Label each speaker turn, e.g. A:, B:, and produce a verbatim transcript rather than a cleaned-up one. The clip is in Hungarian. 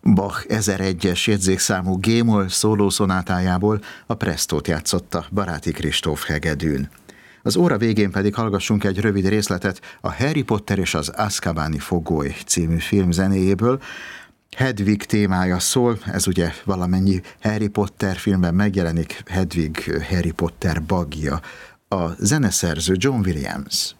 A: Bach ezeregyes jegyzékszámú G-moll szólószonátájából a Prestót játszotta Baráti Kristóf hegedűn. Az óra végén pedig hallgassunk egy rövid részletet a Harry Potter és az Azkabani fogoly című film zenéjéből. Hedwig témája szól, ez ugye valamennyi Harry Potter filmben megjelenik, Hedwig Harry Potter bagja. A zeneszerző John Williams.